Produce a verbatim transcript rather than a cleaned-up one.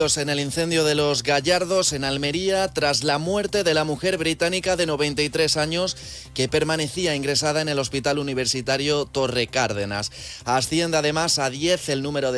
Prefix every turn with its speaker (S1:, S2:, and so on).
S1: En el incendio de los Gallardos, en Almería, tras la muerte de la mujer británica de noventa y tres años que permanecía ingresada en el Hospital Universitario Torre Cárdenas. Asciende además a diez el número de